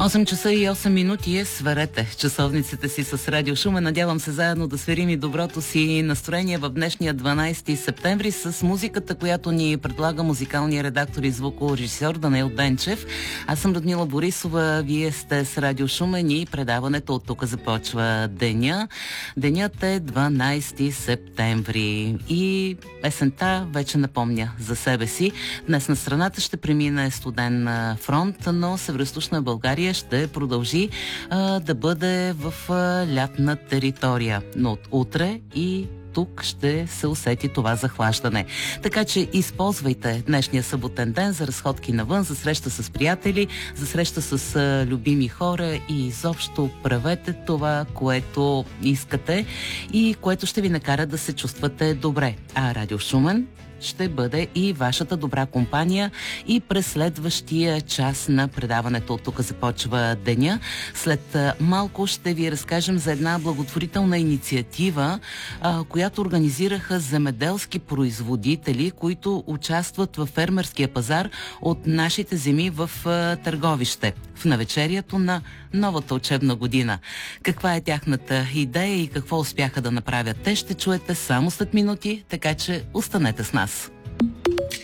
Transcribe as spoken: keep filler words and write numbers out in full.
осем часа и осем минути е, сварете часовниците си с Радио Шумен. Надявам се заедно да сверим и доброто си настроение в днешния дванайсети септември с музиката, която ни предлага музикалния редактор и звукорежисьор Данаил Денчев. Аз съм Людмила Борисова, вие сте с Радио Шумен и предаването от тук започва деня. Денят е дванайсети септември и есента вече напомня за себе си. Днес на страната ще премине студен фронт, но Североизточна България ще продължи а, да бъде в а, лятна територия. Но от утре и тук ще се усети това захлаждане. Така че използвайте днешния съботен ден за разходки навън, за среща с приятели, за среща с а, любими хора и изобщо правете това, което искате и което ще ви накара да се чувствате добре. А Радио Шумен ще бъде и вашата добра компания и през следващия час на предаването от тук започва деня. След малко ще ви разкажем за една благотворителна инициатива, а, която организираха земеделски производители, които участват във фермерския пазар от нашите земи в а, Търговище в навечерието на новата учебна година. Каква е тяхната идея и какво успяха да направят те, ще чуете само след минути, така че останете с нас.